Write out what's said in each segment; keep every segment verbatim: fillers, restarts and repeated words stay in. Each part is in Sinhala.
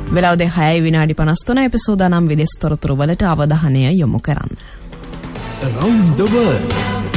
වෙලාව දැන් හයයි විනාඩි පනස් තුනයි අපි සූදානම් විදේශ තොරතුරු වලට අවධානය යොමු කරන්න. Around the world.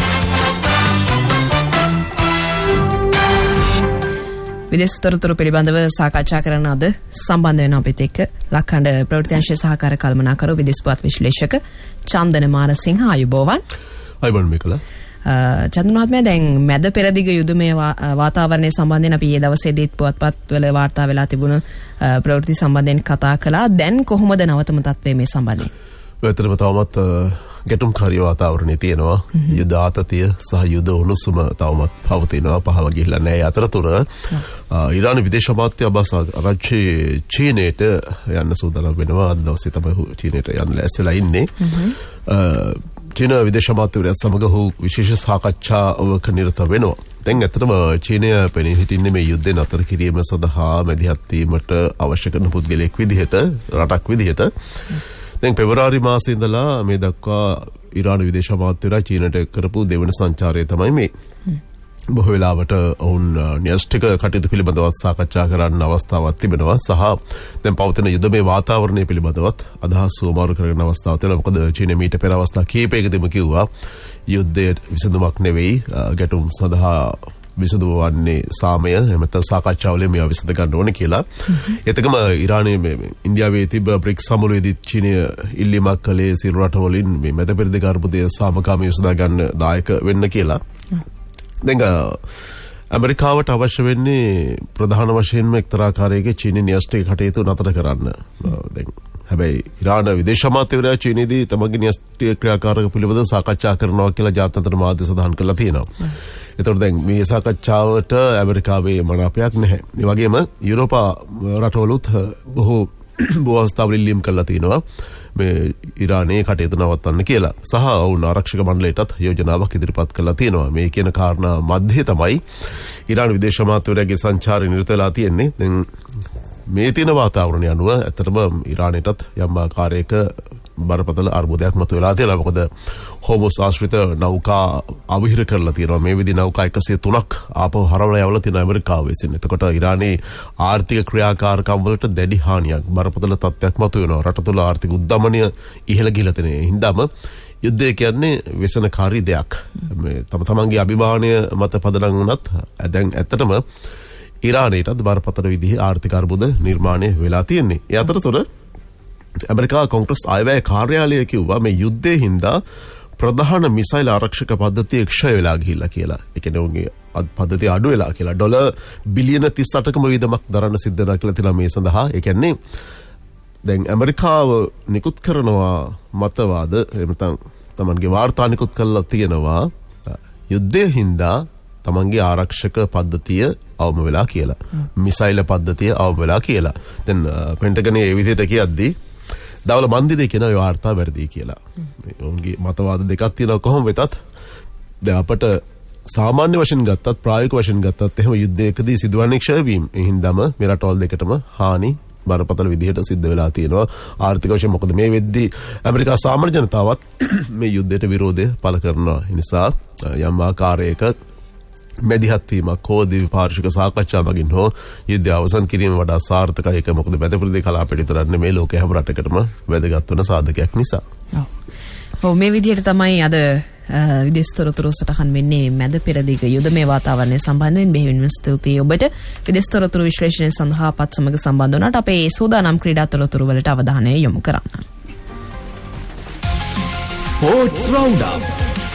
විදේශ තොරතුරු පිළිබඳව සාකච්ඡා කරන අද සම්බන්ධ වෙන අපිත් එක්ක ලක්කණ්ඩ ප්‍රවෘත්ති අංශයේ සහකාර කළමනාකරු විදේශ පුවත් විශ්ලේෂක චන්දන මාරසිංහ ආයුබෝවන්. ආයුබෝවන් මේකලා. චන්දන මහත්මයා දැන් මැද පෙරදිග යුදමේ වාතාවරණය සම්බන්ධයෙන් අපි ඊයේ දවසේදීත් පුවත්පත්වල වාර්තා වෙලා තිබුණු ප්‍රවෘත්ති සම්බන්ධයෙන් කතා කළා. දැන් කොහොමද නවතම තත්ත්වය මේ සම්බන්ධයෙන්? වෙතරම තවමත් ගැටුම්කාරී වාතාවරණය තියෙනවා. යුද ආතතිය සහ යුද උණුසුම තවමත් පවතිනවා. පහව ගිහිල්ලා නැහැ. අතරතුර ඉරාන විදේශ අමාත්‍ය අබාස් අරච්චි චීනයට යන්න සූදානම් වෙනවා. අද දවසේ තමයි චීනයට යන්න ලෑස්තිලා ඉන්නේ. චීන විදේශ අමාත්‍යවරයාත් සමග ඔහු විශේෂ සාකච්ඡාවක නිරත වෙනවා. දැන් ඇත්තටම චීනය පෙනී සිටින්නේ මේ යුද්ධය නතර කිරීම සඳහා මැදිහත් වීමට අවශ්‍ය කරන පුද්ගලයෙක් විදිහට, රටක් විදිහට. දැන් පෙබරවාරි මාසයේ ඉඳලා මේ දක්වා ඉරාන විදේශ අමාත්‍යවරයා චීනට කරපු දෙවන සංචාරය තමයි මේ. බොහෝ වෙලාවට ඔවුන් න්‍යෂ්ටික කටයුතු පිළිබඳවත් සාකච්ඡා කරන්න අවස්ථාවක් තිබෙනවා. සහ දැන් පවතින යුදමේ වාතාවරණය පිළිබඳවත් අදහස් සුවමාරු කරගෙන අවස්ථාවක් තියෙනවා. මොකද චීනය මීට පෙර අවස්ථා කිහිපයකදීම කිව්වා යුද්ධයේ විසඳුමක් නෙවෙයි, ගැටුම් සඳහා විසඳුම වන්නේ සාමය, එහෙම නැත්නම් සාකච්ඡාවලින් මේවා විසඳ ගන්න ඕනේ කියලා. එතකම ඉරානයේ මේ ඉන්දියාවේ තිබ්බ බ්‍රික්ස් සමුළුවේදී චීනය ඉල්ලීමක් කළේ සියලු රටවලින් මේ මැද පෙරදිග අර්බුදය සාමකාමීව විසඳා ගන්න දායක වෙන්න කියලා. දැන් ඇමරිකාවට අවශ්‍ය වෙන්නේ ප්‍රධාන වශයෙන්ම එක්තරා ආකාරයක චීනී න්‍යෂ්ටික කටයුතු නතර කරන්න. දැන් හැබැයි ඉරාන විදේශ අමාත්‍යවරයා චීනයේදී තමන්ගේ න්‍යෂ්ටික ක්‍රියාකාරක පිළිබඳව සාකච්ඡා කරනවා කියලා ජාත්‍යන්තර මාධ්‍ය සඳහන් කරලා තියෙනවා. ඒතකොට දැන් මේ සාකච්ඡාවට ඇමරිකාවේ මනාපයක් නැහැ. ඒ වගේම යුරෝපා රටවලුත් බොහෝ බොහෝ අවස්ථාවල ඉල්ලීම් කරලා තිනවා මේ ඉරානයේ කටයුතු නවත්තන්න කියලා. සහ ඔවුන් ආරක්ෂක මණ්ඩලයටත් යෝජනාවක් ඉදිරිපත් කරලා තියෙනවා. මේ කියන කාරණා මැද්දේ තමයි ඉරාන විදේශ අමාත්‍යවරයාගේ සංචාරය නිරත වෙලා තියෙන්නේ. දැන් මේ තියෙන වාතාවරණය අනුව ඇත්තටම ඉරානයටත් යම් ආකාරයක බරපතල අර්බුදයක් මතුවලා තියෙනවා. මොකද හෝමස් ආශ්‍රිත නෞකා අවහිර කරලා තියෙනවා. මේ විදි නෞකා එකසිය තුනක් ආපහු හරවලා යවලා තියෙනවා ඇමරිකාව විසින්. එතකොට ඉරානයේ ආර්ථික ක්‍රියාකාරකම් වලට දැඩි හානියක්, බරපතල තත්ත්වයක් මතුවෙනවා. රට තුළ ආර්ථික උද්දමනය ඉහළ ගිහලා තියෙන හින්දාම යුද්ධය කියන්නේ ව්‍යසනකාරී දෙයක්. මේ තම තමන්ගේ අභිමානය මත පදනම් වුණත් දැන් ඇත්තටම ඉරානයටත් බරපතල විදිහේ ආර්ථික අර්බුද නිර්මාණය වෙලා තියෙන්නේ. ඒ අතරතුර ඇමරිකා කොංග්‍රස් අයවැය කාර්යාලය කිව්වා මේ යුද්ධයේ හින්දා ප්‍රධාන මිසයිල් ආරක්ෂක පද්ධතිය ක්ෂය වෙලා ගිහිල්ලා කියලා. ඒ කියන්නේ උන්ගේ පද්ධතිය අඩු වෙලා කියලා. ඩොලර් බිලියන තිස් අටකම වියදමක් දරන්න සිද්ධ වෙනවා කියලා තියෙනවා මේ සඳහා. ඒ කියන්නේ දැන් ඇමරිකාව නිකුත් කරනවා මතවාද, එහෙම නැත්නම් තමන්ගේ වාර්තා නිකුත් කරලා තියෙනවා යුද්ධයේ හින්දා තමන්ගේ ආරක්ෂක පද්ධතිය අවම වෙලා කියලා. මිසයිල් පද්ධතිය අවම වෙලා කියලා. දැන් පෙන්ටගනේ ඒ විදිහට කියද්දී දවල මන්දිරේ කියන ඒ වාර්තා වැරදි කියලා. ඔවුන්ගේ මතවාද දෙකක් තියෙනවා. කොහොම වෙතත් දැන් අපට සාමාන්‍ය වශයෙන් ගත්තත් ප්‍රායෝගික වශයෙන් ගත්තත් එහෙම යුද්ධයකදී සිදුවන්නේ ක්ෂය වීම. ඒ හින්දාම මේ රටවල් දෙකටම හානි බරපතල විදිහට සිද්ධ වෙලා තියෙනවා ආර්ථික වශයෙන්. මොකද මේ වෙද්දී ඇමරිකා සාමාන්‍ය ජනතාවත් මේ යුද්ධයට විරෝධය පළ කරනවා. ඒ නිසා යම් ආකාරයක මැදිහත් වීමක් හෝ ද්විපාර්ශ්වික සාකච්ඡා මගින් හෝ යුද්ධය අවසන් කිරීම වඩා සාර්ථකයි. ඒක මොකද මැද පෙරදිග කලාපයට විතරක් නෙමෙයි ලෝකයේ හැම රටකටම වැදගත් වෙන සාධකයක් නිසා. ඔව් මේ විදිහට තමයි අද විදේශ තොරතුරු සටහන් වෙන්නේ මැද පෙරදිග යුදමේ වාතාවරණය සම්බන්ධයෙන්. බෙහෙවින්ම ස්තුතියි ඔබට විදේශ තොරතුරු විශ්ලේෂණය සඳහා අපත් සමග සම්බන්ධ වුණාට. අපේ සූදානම් ක්‍රීඩා තොරතුරු වලට අවධානය යොමු කරන්න. Sports Roundup.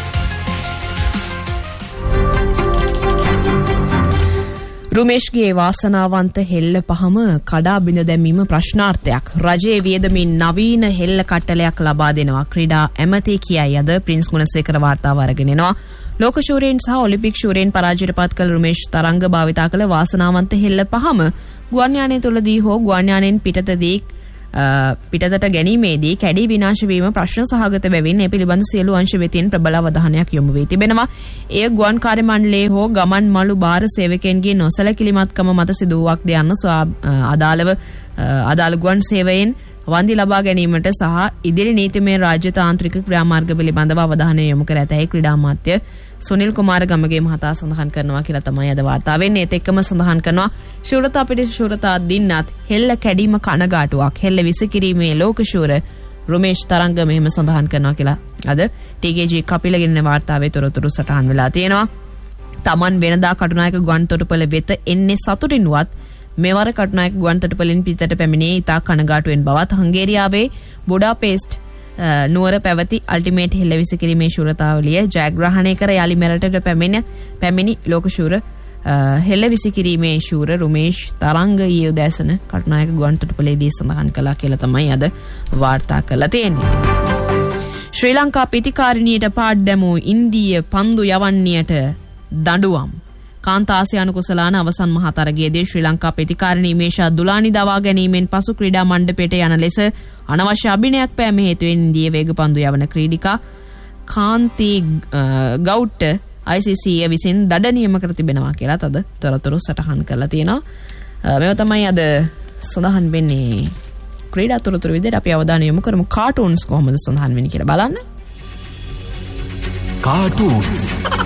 රුමේෂ්ගේ වාසනාවන්ත හෙල්ල පහම කඩා බිඳ දැමීම ප්‍රශ්නාර්ථයක්. රජයේ වියදමින් නවීන හෙල්ල කට්ටලයක් ලබා දෙනවා. ක්‍රීඩා ඇමති කියයි අද ප්‍රින්ස් ගුණසේකර වාර්තාව අරගෙන එනවා. ලෝක ශූරයන් සහ ඔලිම්පික් ශූරයන් පරාජයට පත් කළ රුමේෂ් තරංග භාවිතා කළ වාසනාවන්ත හෙල්ල පහම ගුවන් යානය තුළදී හෝ ගුවන් යානයෙන් පිටතදී පිටතට ගැනීමේදී කැඩී විනාශ වීම ප්‍රශ්න සහගත බැවින් ඒ පිළිබඳ සියලු අංශ වෙතින් ප්‍රබල අවධානයක් යොමු වී තිබෙනවා. එය ගුවන් කාර්ය මණ්ඩලයේ හෝ ගමන් මළු භාර සේවකයන්ගේ නොසැලකිලිමත්කම මත සිදුවුවක් ද යන්න අදාළව අදාළ ගුවන් සේවයෙන් වන්දි ලබා ගැනීමට සහ ඉදිරි නීතිමය රාජ්‍ය තාන්ත්‍රික ක්‍රියාමාර්ග පිළිබඳව අවධානය යොමු කර ඇතැයි ක්‍රීඩා අමාත්‍ය සුනිල් කුමාර ගමගේ මහතා සඳහන් කරනවා කියලා තමයි අද වාර්තා වෙන්නේ. ඒත් එක්කම සඳහන් කරනවා ශූරතා පිටිස ශූරතා දින්නත් හෙල්ල කැඩීම කනගාටුවක්. හෙල්ල විසිකිරීමේ ලෝකශූර රුමේෂ් තරංග මෙහෙම සඳහන් කරනවා කියලා අද ටීකේජී කපිලගෙන වාර්තාවේ තොරතුරු සටහන් වෙලා තියෙනවා. තමන් වෙනදා කටුනායක ගුවන්තොටුපළ වෙත එන්නේ සතුටින්වත් මෙවර කටුනායක ගුවන්තොටුපළින් පිටට පැමිණේ ඉතා කනගාටුවෙන් බවත් හංගේරියාවේ බුඩාපෙස්ට් නුවර පැවති අල්ටිමේට් හෙල්ල විසිකිරීමේ ශූරතාවලිය ජයග්‍රහණය කර යාලි මෙරටට පැමිණ පැමිණි ලෝකශූර හෙල්ල විසිකිරීමේ ශූර රුමේෂ් තරංග ඊයේ උදෑසන කටුනායක ගුවන්තොටුපළේදී සඳහන් කළා කියලා තමයි අද වාර්තා කරලා තියෙන්නේ. ශ්‍රී ලංකා පිටිකාරිනියට පාඩ් දැමූ ඉන්දීය පන්දු යවන්නියට දඬුවම්. කාන්තාසියානු කුසලාන අවසන් මහා තරගයේදී ශ්‍රී ලංකා පිටිකාරිනී මේෂා දුලානි දවා ගැනීමෙන් පසු ක්‍රීඩා මණ්ඩපයට යන ලෙස අනවශ්‍ය අභිනයක් පෑම හේතුවෙන් ඉන්දිය වේග පන්දු යවන ක්‍රීඩිකා කාන්ති ගෞට්ට I C C විසින් දඩ නියම කර තිබෙනවා කියලා තද තොරතුරු සටහන් කරලා තියෙනවා. මේව තමයි අද සඳහන් වෙන්නේ ක්‍රීඩා තොරතුරු විදිහට. අපි අවධානය යොමු කරමු කාටූන්ස් කොහොමද සඳහන් වෙන්නේ කියලා බලන්න. කාටූන්ස්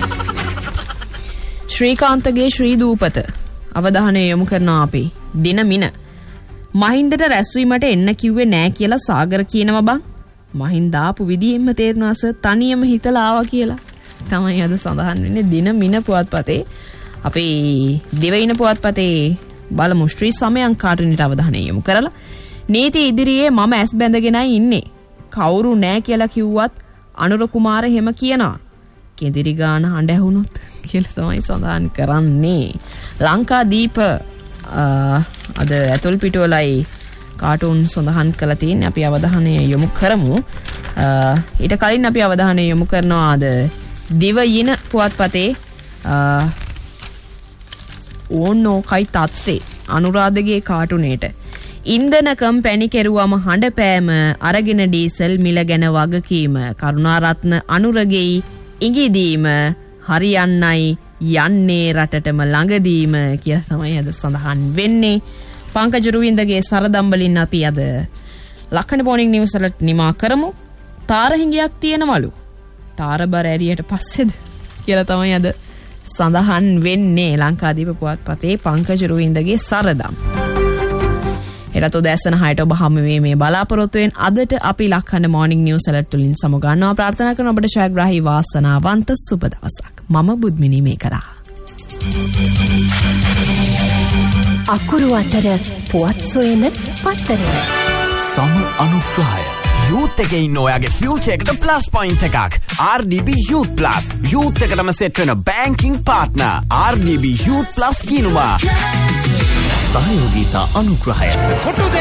ශ්‍රීකාන්තගේ ශ්‍රී දූපත අවධානය යොමු කරනවා අපි. දින මින මහින්දට රැස්වීමට එන්න කිව්වේ නෑ කියලා සාගර කියනවා බං. මහින්ද ආපු විදිහෙම තේරෙනවා සර් තනියම හිතලා ආවා කියලා. තමයි අද සඳහන් වෙන්නේ දින මින පුවත්පතේ. අපි දිවයින පුවත්පතේ බලමු ශ්‍රී සමයන් කාටුන්ට අවධානය යොමු කරලා. නීති ඉදිරියේ මම ඇස් බැඳගෙනයි ඉන්නේ. කවුරු නෑ කියලා කිව්වත් අනුර කුමාර හැම කියනවා. කෙදිරි ගාන හඬ ඇහුනොත් කියලා තමයි සඳහන් කරන්නේ. ලංකාදීප අද ඇතුල් පිටුවලයි කාටූන් සඳහන් කරලා තියෙන්නේ. අපි අවධානය යොමු කරමු. ඊට කලින් අපි අවධානය යොමු කරනවා අද දිවයින පුවත්පතේ ඕනෝකයි තත්තේ අනුරාධගේ කාටුනේට ඉන්ධනකම් පැණි කෙරුවම හඬපෑම අරගෙන ඩීසල් මිල ගැන වගකීම කරුණාරත්න අනුරගෙයි ඉඟිදීම හරියන්නයි යන්නේ රටටම ළඟදීම කියලා තමයි අද සඳහන් වෙන්නේ. පංකජ රුවින්දගේ සරදම්බලින් අපි අද ලක්කන පොනික් නිවුස් වලට නිමා කරමු. තාරහිඟයක් තියෙනවලු. තාරබර ඇරියට පස්සේද කියලා තමයි අද සඳහන් වෙන්නේ ලංකාදීප පුවත්පතේ පංකජ රුවින්දගේ සරදම්. එරට උදෑසන හයට ඔබ හමු වේ මේ බලාපොරොත්තුවෙන් අදට අපි ලක්කන මොර්නිං නිවුස් ඇලර්ට් තුලින් සමුගන්නවා. ප්‍රාර්ථනා කරන ඔබට ශාග්‍රාහී වාසනාවන්ත සුබ දවසක්. මම බුද්මිනී මේකලා. අකුරු අතර පුවත් සොයන පත්තරය. සම අනුග්‍රහය යූත් එකේ ඉන්න ඔයාගේ ෆියුචර් එකට ප්ලස් පොයින්ට් එකක්. R D B Youth Plus youth එකටම සෙට් වෙන banking partner R D B Youth Plus කියනවා. සහයෝගීතා අනුග්‍රහය